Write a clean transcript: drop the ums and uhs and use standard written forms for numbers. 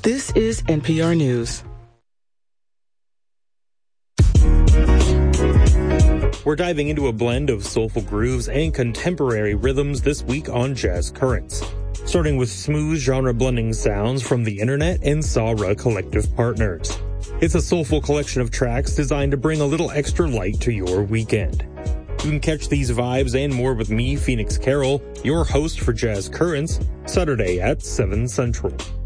This is NPR News. We're diving into a blend of soulful grooves and contemporary rhythms this week on Jazz Currents. Starting with smooth genre-blending sounds from The Internet and Sara Collective Partners. It's a soulful collection of tracks designed to bring a little extra light to your weekend. You can catch these vibes and more with me, Phoenix Carroll, your host for Jazz Currents, Saturday at 7 Central.